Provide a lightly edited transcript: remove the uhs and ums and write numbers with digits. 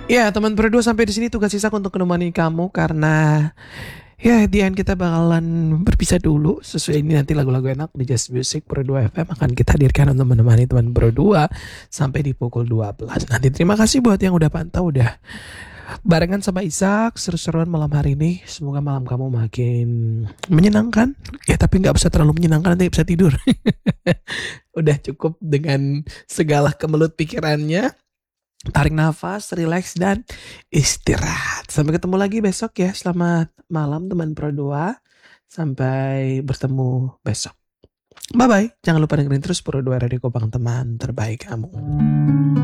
Ya, teman berdua sampai di sini tugas sisa untuk menemani kamu karena ya di end kita bakalan berpisah dulu. Sesuai ini nanti lagu-lagu enak di Just Music Berdua FM akan kita hadirkan untuk menemani teman berdua sampai di pukul 12. Nanti terima kasih buat yang udah pantau udah barengan sama Ishak seru-seruan malam hari ini. Semoga malam kamu makin menyenangkan. Ya tapi nggak bisa terlalu menyenangkan nanti bisa tidur. Udah cukup dengan segala kemelut pikirannya. Tarik nafas, relax, dan istirahat. Sampai ketemu lagi besok ya. Selamat malam teman Pro 2. Sampai bertemu besok. Bye-bye. Jangan lupa dengerin terus Pro 2 Radio Kopang teman terbaik kamu.